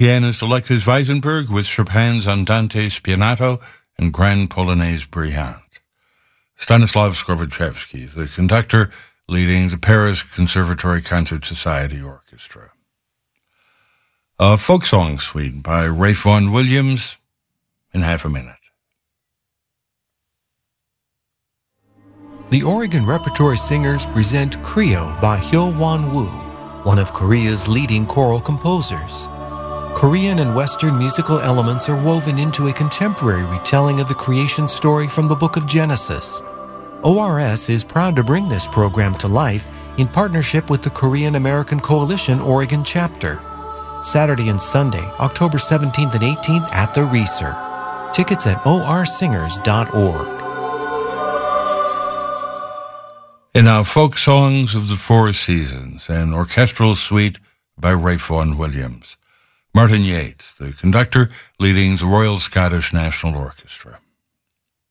Pianist Alexis Weisenberg with Chopin's Andante Spianato and Grand Polonaise Brillante. Stanislav Skorochevsky, the conductor, leading the Paris Conservatory Concert Society Orchestra. A folk song suite by Ralph Vaughan Williams in half a minute. The Oregon Repertory Singers present Krio by Hyo Won Woo, one of Korea's leading choral composers. Korean and Western musical elements are woven into a contemporary retelling of the creation story from the Book of Genesis. ORS is proud to bring this program to life in partnership with the Korean American Coalition Oregon chapter. Saturday and Sunday, October 17th and 18th at the Reeser. Tickets at orsingers.org. And now, folk songs of the Four Seasons, an orchestral suite by Ralph Vaughan Williams. Martin Yates, the conductor, leading the Royal Scottish National Orchestra.